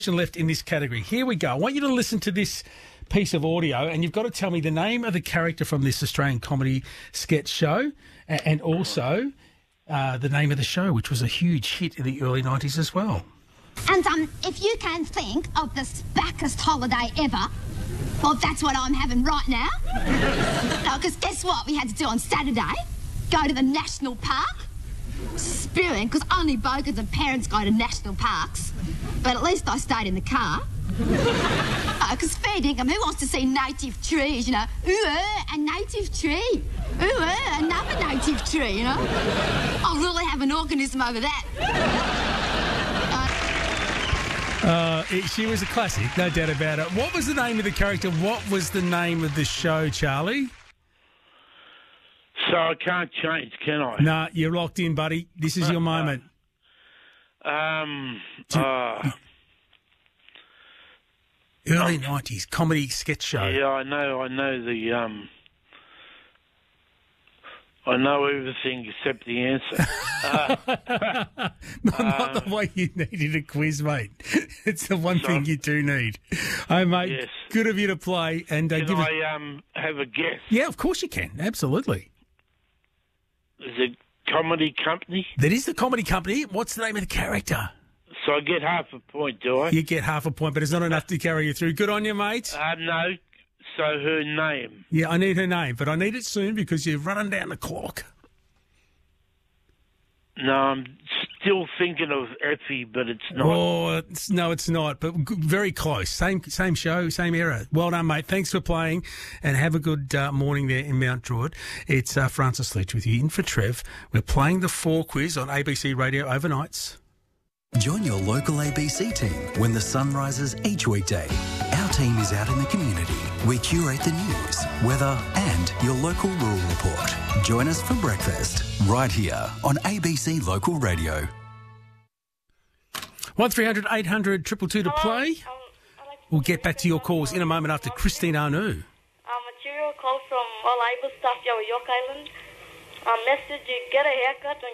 left in this category. Here we go. I want you to listen to this piece of audio, and you've got to tell me the name of the character from this Australian comedy sketch show, and also the name of the show, which was a huge hit in the early 90s as well. And if you can think of the spackest holiday ever, well, that's what I'm having right now. No, because guess what we had to do on Saturday? Go to the national park. Spewing, because only bogans and parents go to national parks. But at least I stayed in the car. Because fair dinkum, who wants to see native trees, you know? Ooh, a native tree. Ooh, another native tree, you know? I'll really have an organism over that. She was a classic, no doubt about it. What was the name of the character? What was the name of the show, Charlie? So I can't change, can I? Nah, you're locked in, buddy. This is your moment. Early 90s comedy sketch show. Yeah, I know I know everything except the answer. Not the way you needed a quiz, mate. It's the one thing you do need. Oh, mate, yes. Good of you to play. And Can I have a guess? Yeah, of course you can. Absolutely. Is it comedy company? That is the comedy company. What's the name of the character? So I get half a point, do I? You get half a point, but it's not enough to carry you through. Good on you, mate. No. So her name. Yeah, I need her name, but I need it soon because you're running down the clock. No, I'm still thinking of Effie, but it's not. Oh, no, it's not, but very close. Same show, same era. Well done, mate. Thanks for playing, and have a good morning there in Mount Druitt. It's Francis Leach with you in for Trev. We're playing the 4 quiz on ABC Radio overnights. Join your local ABC team when the sun rises each weekday. Our team is out in the community. We curate the news, weather and your local rural report. Join us for breakfast right here on ABC Local Radio. 1300 800 222 to play. We'll get back to your calls in a moment after Christine Arnoux. Material call from All Able Staff, York Island. Message, you get a haircut